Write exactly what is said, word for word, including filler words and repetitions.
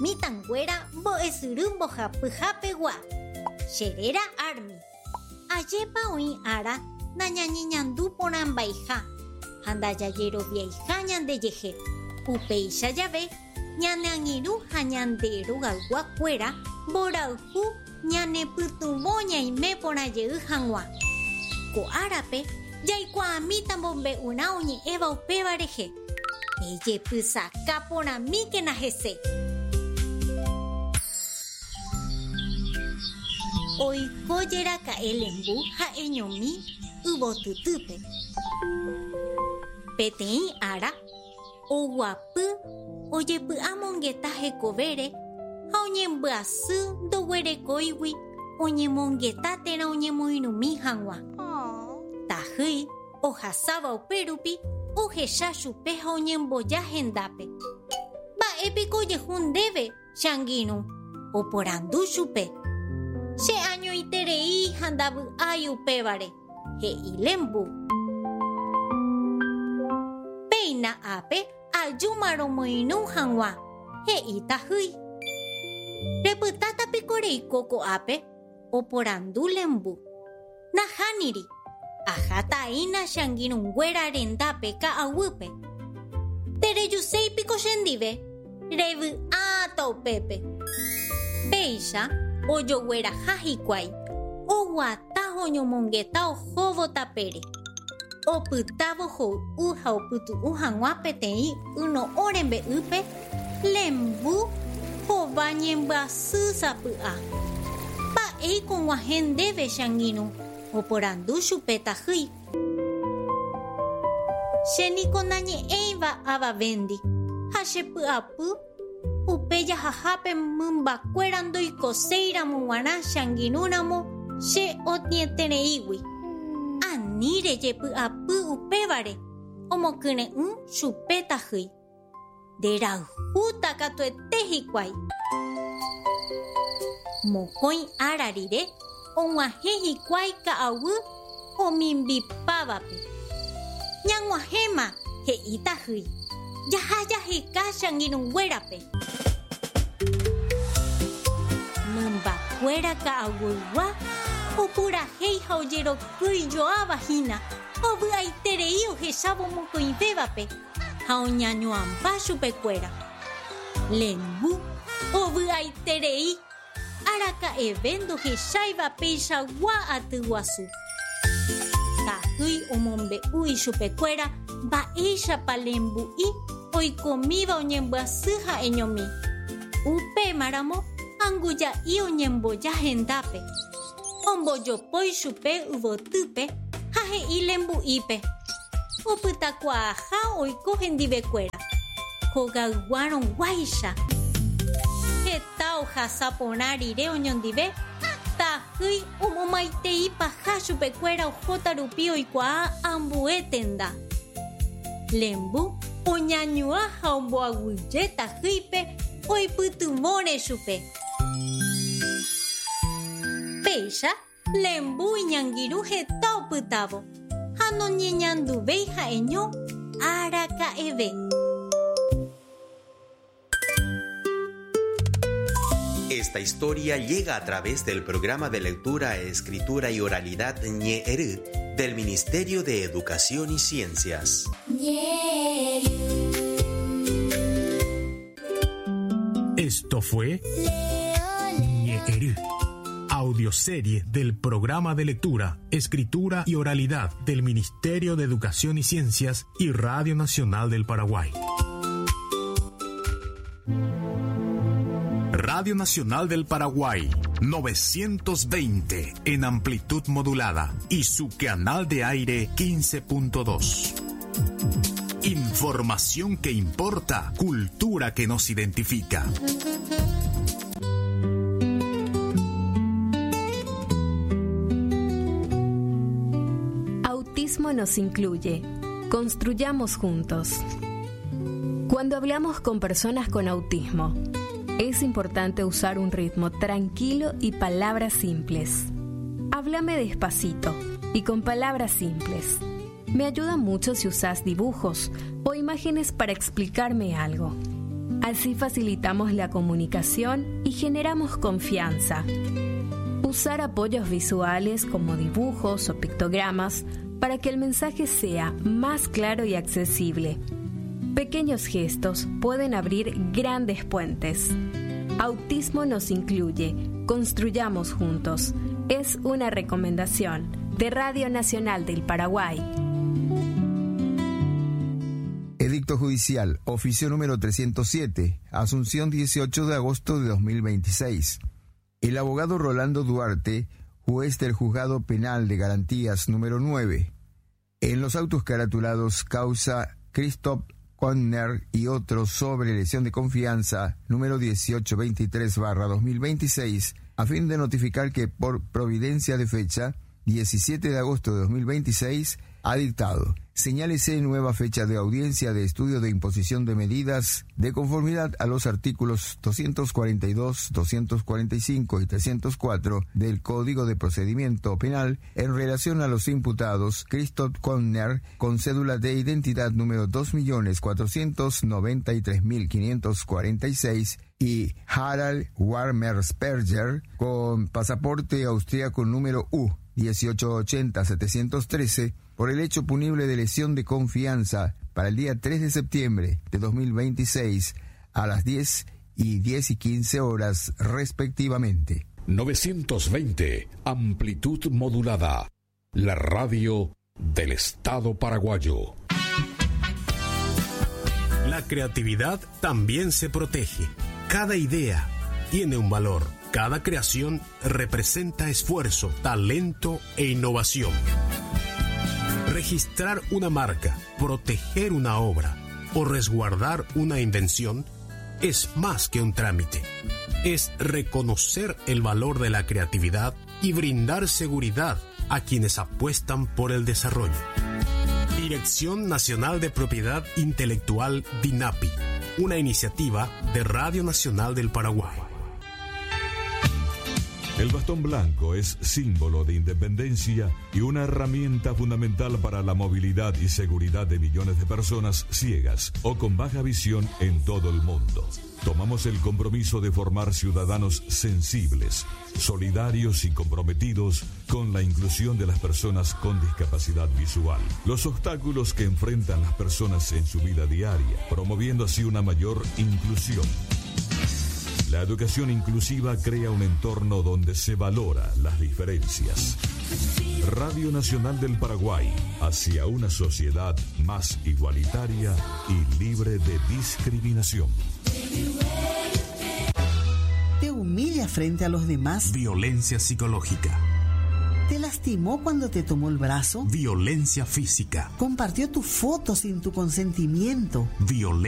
mitanguera mbo'esyry mbohapyhapegua. Cherera Armi. Ajépa oĩ ára nañañeñandu porãmbaiha ha ndajajeroviaiha ñandejehe. Upéicha jave ñane angirũ ha ñande rogayguakuéra mborayhu ñanepytũvõ ñaime porãjey hag̃ua. Ko árape jaikuaamíta mombe'urã oñe'ẽva upéva rehe. Ejepysaka porãmíkena hese. Oikójeraka'e lembu ha'eñomi yvotytýpe. Peteĩ ára oguapy ojepy'a mongeta hekovére ha oñembyasy ndoguerekóigui oñemongeta térã oñemoirũmi hag̃ua. Tahýi ohasáva upérupi ohecha chupe ha oñemboja hendápe. Mba'épiko ojehu ndéve che angirũ, oporandu chupe. Che añoiterei ha ndavy'ái upévare, he'i lembu. Péina ápe ajúma romoirũ hag̃ua, he'i tahýi. Repytátapiko reiko ko'ápe, oporandu lembu. Nahániri, ahátaína che angirũnguéra rendápe ka'aguýpe. Terejuséipiko chendive, revy'áta upépe. Péicha ojogueraha hikuái, oguata oñomongeta ohóvo tapére. Opytávo ho'u ha opytu'u hag̃ua peteĩ yno'õ rembe'ýpe lembu hova ñembyasy sapy'a. Mba'éiko g̃uahẽ ndéve che angirũ, oporandu chupe tahýi. Chéniko nañe'ẽiva avavéndi ha chepy'apy upe jahahápe mymbakuéra ndoikoséiramo g̃uarã che angirũramo che otĩetereígui. Ani rejepy'apy upévare omokyrẽ'ỹ chupe tahýi. Nderayhúta katuete hikuái. Mokõi ára rire og̃uahẽ hikuái ka'aguy omimbipávape. Ñag̃uahẽma, he'i tahýi. Jaha jaheka che angirũnguérape. Mymbakuéra ka'aguygua opurahéi ha ojerokýijoavahína ovy'aiterei ohechávo mokõivévape ha oñañoãmba chupekuéra. Lembu ovy'aiterei araka'eve ndohecháiva péichagua aty guasu. Tahýi omombe'u ichupekuéra mba'éichapa lembu'i oikomíva oñembyasy ha'eñomi. Upémaramo anguja'i oñemboja hendápe. Ombojopói chupe yvotýpe ha he'i lembu'ípe. Opytakuaaha oiko hendivekuéra. Hogayguarõguáicha. Heta ohasa porã rire oñondive. Tahýi omomaitei paha chupekuéra ohóta rupi oikuaa ambue tenda. Lembu oñañua ha omboaguýje tahýipe oipytyvõre chupe. Péicha lembu iñangirũ heta opytávo ha noñeñanduvéi ha'eño araka'eve. Esta historia llega a través del programa de lectura, escritura y oralidad Ñe'ẽry del Ministerio de Educación y Ciencias. Esto fue Ñe'ẽry, audioserie del programa de lectura, escritura y oralidad del Ministerio de Educación y Ciencias y Radio Nacional del Paraguay. Radio Nacional del Paraguay, novecientos veinte en amplitud modulada y su canal de aire quince punto dos. Información que importa, cultura que nos identifica. Autismo nos incluye. Construyamos juntos. Cuando hablamos con personas con autismo, es importante usar un ritmo tranquilo y palabras simples. Háblame despacito y con palabras simples. Me ayuda mucho si usas dibujos o imágenes para explicarme algo. Así facilitamos la comunicación y generamos confianza. Usar apoyos visuales como dibujos o pictogramas para que el mensaje sea más claro y accesible. Pequeños gestos pueden abrir grandes puentes. Autismo nos incluye. Construyamos juntos. Es una recomendación de Radio Nacional del Paraguay. Edicto judicial, oficio número trescientos siete, Asunción dieciocho de agosto de dos mil veintiséis. El abogado Rolando Duarte, juez del Juzgado Penal de Garantías número nueve, en los autos caratulados causa Christoph Conner y otros sobre lesión de confianza número dieciocho veintitrés barra dos mil veintiséis, a fin de notificar que por providencia de fecha diecisiete de agosto de dos mil veintiséis ha dictado. Señálese nueva fecha de audiencia de estudio de imposición de medidas de conformidad a los artículos doscientos cuarenta y dos, doscientos cuarenta y cinco y trescientos cuatro del Código de Procedimiento Penal en relación a los imputados Christoph Conner con cédula de identidad número dos millones cuatrocientos noventa y tres mil quinientos cuarenta y seis y Harald Warmersperger con pasaporte austríaco número U dieciocho ochenta setecientos trece por el hecho punible de lesión de confianza para el día tres de septiembre de dos mil veintiséis a las diez y diez y quince horas respectivamente. novecientos veinte, amplitud modulada. La radio del Estado paraguayo. La creatividad también se protege. Cada idea tiene un valor. Cada creación representa esfuerzo, talento e innovación. Registrar una marca, proteger una obra o resguardar una invención es más que un trámite. Es reconocer el valor de la creatividad y brindar seguridad a quienes apuestan por el desarrollo. Dirección Nacional de Propiedad Intelectual DINAPI, una iniciativa de Radio Nacional del Paraguay. El bastón blanco es símbolo de independencia y una herramienta fundamental para la movilidad y seguridad de millones de personas ciegas o con baja visión en todo el mundo. Tomamos el compromiso de formar ciudadanos sensibles, solidarios y comprometidos con la inclusión de las personas con discapacidad visual. Los obstáculos que enfrentan las personas en su vida diaria, promoviendo así una mayor inclusión. La educación inclusiva crea un entorno donde se valora las diferencias. Radio Nacional del Paraguay, hacia una sociedad más igualitaria y libre de discriminación. ¿Te humilla frente a los demás? Violencia psicológica. ¿Te lastimó cuando te tomó el brazo? Violencia física. ¿Compartió tu foto sin tu consentimiento? Violencia